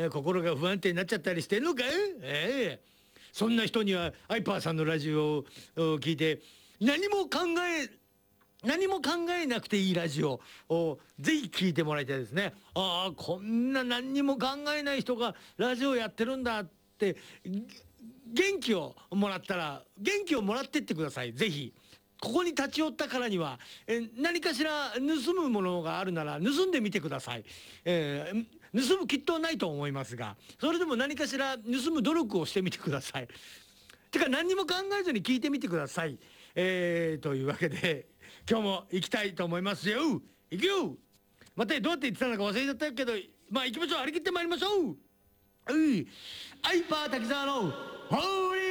心が不安定になっちゃったりしてんのかい？そんな人にはアイパーさんのラジオを聞いて何も考えなくていいラジオをぜひ聞いてもらいたいですね。ああ、こんな何にも考えない人がラジオやってるんだって元気をもらってってください。ぜひここに立ち寄ったからには何かしら盗むものがあるなら盗んでみてください。盗むきっとないと思いますが、それでも何かしら盗む努力をしてみてください。てか何にも考えずに聞いてみてください。というわけで今日も行きたいと思いますよ。行くよ。待って、どうやって言ってたのか忘れちゃったけど、まあ行きましょう。張り切ってまいりましょう。アイパー滝沢のホーリ